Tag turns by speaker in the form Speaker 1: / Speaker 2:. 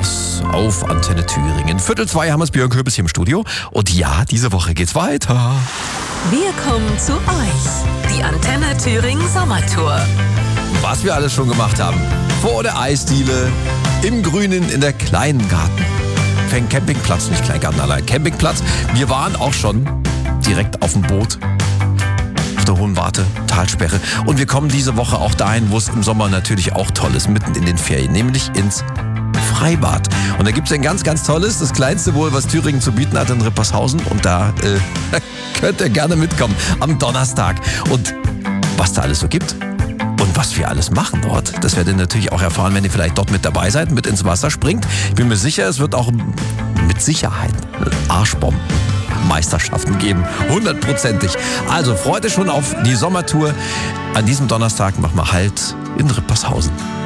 Speaker 1: Stars auf Antenne Thüringen. 1:45 haben wir es, Björn Köbis hier im Studio. Und ja, diese Woche geht's weiter.
Speaker 2: Wir kommen zu euch. Die Antenne Thüringen Sommertour.
Speaker 1: Was wir alles schon gemacht haben. Vor der Eisdiele, im Grünen, in der kleinen Garten. Campingplatz, nicht Kleingarten allein, Campingplatz. Wir waren auch schon direkt auf dem Boot. Auf der Hohen Warte, Talsperre. Und wir kommen diese Woche auch dahin, wo es im Sommer natürlich auch toll ist, mitten in den Ferien, nämlich ins Freibad. Und da gibt es ein ganz, ganz tolles, das kleinste wohl, was Thüringen zu bieten hat, in Rippershausen. Und da könnt ihr gerne mitkommen am Donnerstag. Und was da alles so gibt und was wir alles machen dort, das werdet ihr natürlich auch erfahren, wenn ihr vielleicht dort mit dabei seid, mit ins Wasser springt. Ich bin mir sicher, es wird auch mit Sicherheit Arschbomben-Meisterschaften geben. 100%. Also freut euch schon auf die Sommertour. An diesem Donnerstag machen wir Halt in Rippershausen.